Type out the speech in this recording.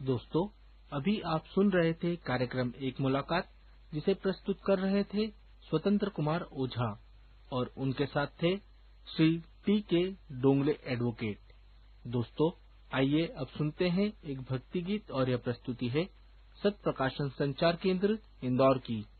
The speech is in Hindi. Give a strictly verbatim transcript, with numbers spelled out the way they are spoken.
दोस्तों, अभी आप सुन रहे थे कार्यक्रम एक मुलाकात, जिसे प्रस्तुत कर रहे थे स्वतंत्र कुमार ओझा और उनके साथ थे श्री टी के डोंगले एडवोकेट। दोस्तों, आइए अब सुनते हैं एक भक्ति गीत और यह प्रस्तुति है सत प्रकाशन संचार केंद्र इंदौर की।